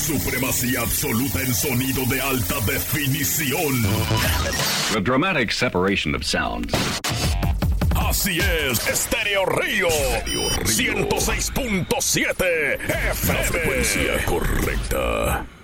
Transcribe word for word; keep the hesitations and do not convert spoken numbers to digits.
Supremacía absoluta en sonido de alta definición. The dramatic separation of sounds. Así es, Estéreo Río, ciento seis punto siete F M. La frecuencia correcta.